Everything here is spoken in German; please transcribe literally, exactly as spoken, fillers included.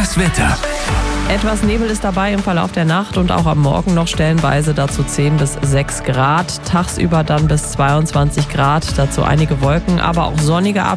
Das Wetter. Etwas Nebel ist dabei im Verlauf der Nacht und auch am Morgen noch stellenweise, dazu zehn bis sechs Grad. Tagsüber dann bis zweiundzwanzig Grad, dazu einige Wolken, aber auch sonnige Abschnitte.